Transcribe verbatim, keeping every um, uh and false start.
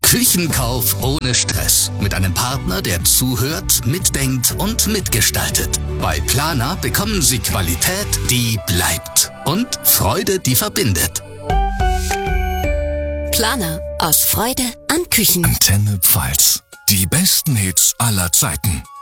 Küchenkauf ohne Stress. Mit einem Partner, der zuhört, mitdenkt und mitgestaltet. Bei Planer bekommen Sie Qualität, die bleibt. Und Freude, die verbindet. Planer. Aus Freude an Küchen. Antenne Pfalz. Die besten Hits aller Zeiten.